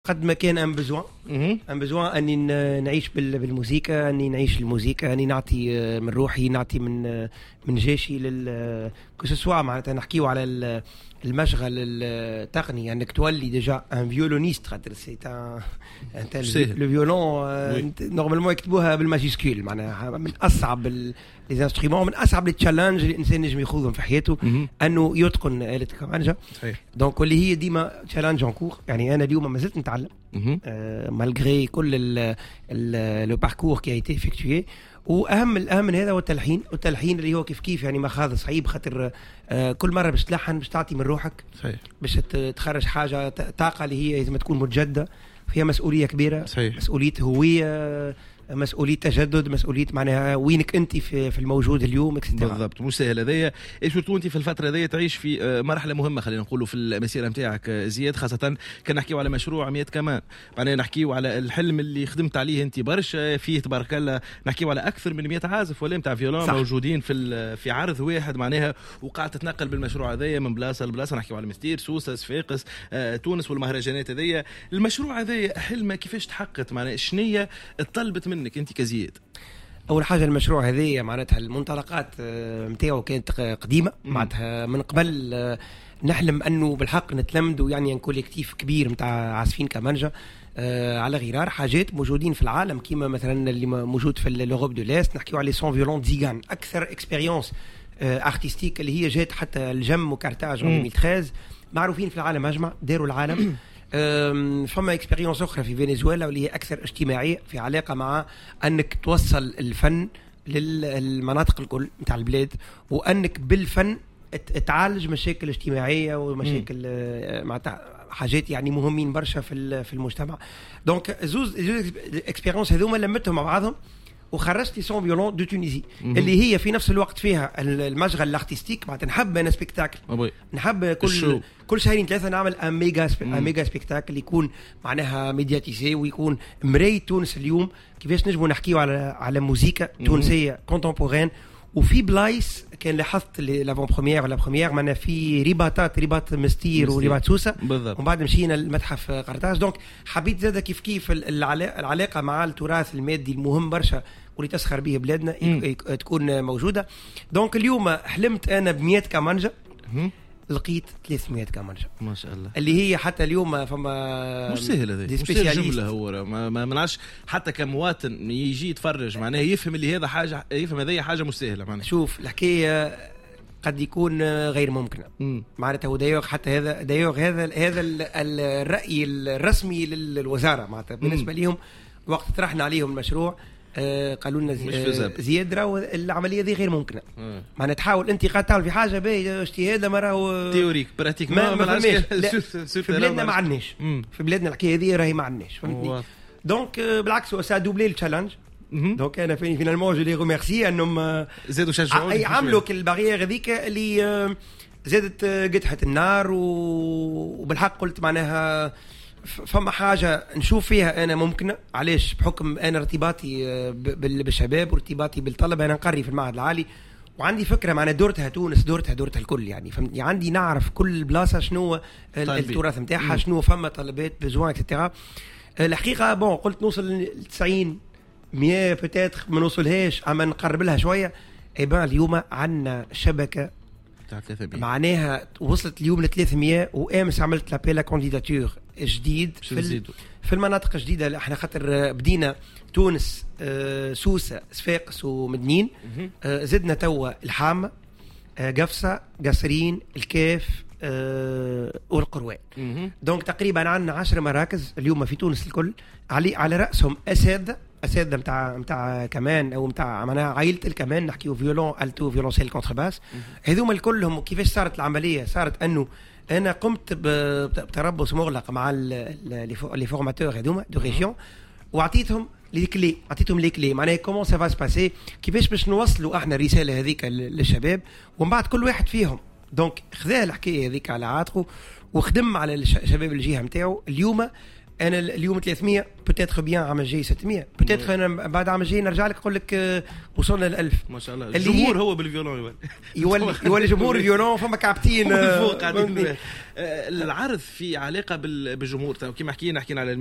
قد ما كان ان بزوان اني نعيش بالموسيقى، اني نعيش الموسيقى، اني نعطي من روحي، نعطي من جيشي كسوا معناتها نحكيو على المشغل التقني انك تولي ديجا ان فيولونيست، خاطر سي لو فيولون نورمالمون يكتبوها بالماجيسكول، معناها من اصعب لي انسترومون، من اصعب لي تشالنج اللي الانسان ينجم يخوضهم في حياته انه يتقن آلة الكمانجا. دونك اللي هي ديما تشالنج ان كور، يعني انا اليوم ما زلت نتعلم مالغري كل لو باركور كي ايتي افكتوي. واهم من هذا هو التلحين اللي هو كيف يعني ماخذ صعيب، خاطر كل مره باش تلحن باش تعطي من روحك، باش تخرج حاجه طاقه اللي هي لازم تكون متجدده، فيها مسؤوليه كبيره، مسؤوليه هويه، مسؤوليه تجدد، مسؤوليه معناها وينك انت في الموجود اليوم اكسترا. بالضبط، مش سهل هذايا. سورتو انت في الفتره هذيا تعيش في مرحله مهمه خلينا نقولوا في المسيره نتاعك زياد، خاصه كان نحكيو على مشروع 100 كمان، معناها نحكيو على الحلم اللي خدمت عليه انت برشا فيه تبارك الله، نحكيو على اكثر من 100 عازف ولا نتاع فيولون موجودين في عرض واحد معناها، وقاعد تتنقل بالمشروع هذايا من بلاصه لبلاصه، نحكيو على مستير، سوسه، صفاقس، تونس والمهرجانات هذيا. المشروع هذايا حلمه كيفاش تحققت، معناها شنية طلبت منك انت كزياد؟ اول حاجه المشروع هذه معناتها المنطلقات نتاعو كانت قديمه، معناتها من قبل نحلم انه بالحق نتلمدوا يعني ان كوليكتيف كبير نتاع عازفين كمانجا على غرار حاجات موجودين في العالم، كيما مثلا اللي موجود في لوروب دو ليست، نحكيو على سون فيولون ديغان، اكثر اكسبيريونس ارتستيك اللي هي جات حتى الجم وكارتاج 2013، معروفين في العالم اجمع، داروا العالم. فما اكسبيريونس اخرى في فنزويلا واللي هي اكثر اجتماعيه، في علاقه مع انك توصل الفن للمناطق الكل نتاع البلاد، وانك بالفن تعالج مشاكل اجتماعيه ومشاكل معناتها حاجات يعني مهمين برشا في المجتمع. دونك زوز اكسبيريونس هذوما لمتهم مع بعضهم وخرجت لي سون فيولون دو تونيزي، اللي هي في نفس الوقت فيها المشغل الارتستيك، معناتها نحب انا سبيكتاكل، نحب كل شهرين ثلاثه نعمل ان ميجا سبيكتاكل يكون معناها ميدياتيزي، ويكون مراية تونس اليوم، كيفاش نجموا نحكيو على موسيقى تونسيه كونتمبورين. وفي بلايص كان لاحظت لافون بروميير ولا بروميير معناها في رباط مستير ورباط سوسه، ومن بعد مشينا المتحف قرطاج. دونك حبيت زاد كيف العلاقه مع التراث المادي المهم برشا واللي تسخر به بلادنا تكون موجوده. دونك اليوم حلمت انا ب100 كمانجا، لقيت 300 كمانجا ما شاء الله، اللي هي حتى اليوم فما مش سهل هذه، مش سهل جمله. هو ما منعش حتى كمواطن يجي يتفرج معناها يفهم اللي هذا حاجه، يفهم هذه حاجه مش سهله معناها. شوف الحكايه قد يكون غير ممكنه، معناتها ودايوغ حتى هذا الراي الرسمي للوزاره، معناتها بالنسبه لهم وقت طرحنا عليهم المشروع قالوا لنا زياد راهو العمليه دي غير ممكنه، معناتها تحاول انت قاعد تعمل في حاجه باهي اجتهاد ما راهو تيوريك براتيك ما في بلادنا ما عندناش، في بلادنا الحكايه هذه راهي ما عندناش، فهمتني؟ دونك بالعكس هو سا دوبلي التشالنج. دونك انا فينالمون جو لي ريميرسي انهم زادوا شجعوا عملوا الباريير هذيك اللي زادت قدحت النار، وبالحق قلت معناها فما حاجة نشوف فيها أنا ممكنة. علاش؟ بحكم أنا ارتباطي بالشباب وارتباطي بالطلبة، أنا نقري في المعهد العالي وعندي فكرة معنا دورتها تونس، دورتها الكل يعني، فهمتني؟ عندي نعرف كل بلاصة شنو التراث نتاعها، شنو فما طلبات بزوان اكسترا. الحقيقة بون قلت نوصل 90 100 بتاتر ما نوصلهاش، أما نقرب لها شوية. إيبان اليوم عندنا شبكة معناها وصلت اليوم ل 300، وامس عملت لابيلا كانديداتور جديد في المناطق الجديده اللي احنا خاطر بدينا تونس، سوسه، صفاقس ومدنين، زدنا توا الحامه، قفصه، قصرين، الكاف والقروان. دونك تقريبا عندنا 10 مراكز اليوم في تونس الكل، على راسهم اساتذه متاع كمان او متاع معناها عائله الكمان، نحكيو فيولون التو فيولونسيل كونترباس. هذوما الكلهم كيفاش صارت العمليه؟ صارت انه انا قمت بتربص مغلق مع لي فورماتور هذوما دو ريجيون، وعطيتهم لي كلي معناها كومون سا فا سباسي، كيفاش باش نوصلوا احنا الرساله هذيك للشباب، ومن بعد كل واحد فيهم دونك خذا الحكايه هذيك على عاتقه وخدم على الشباب الجهه نتاعو. اليوم انا اليوم 300 بوتيتر بيان عام الجاي 600 بوتيتر انا بعد عام الجاي نرجع لك نقول لك وصلنا ل 1000 ما شاء الله. الجمهور هو بالفيولون يولي جمهور الفيولون فما كابتين العرض في علاقه بالجمهور كما حكينا على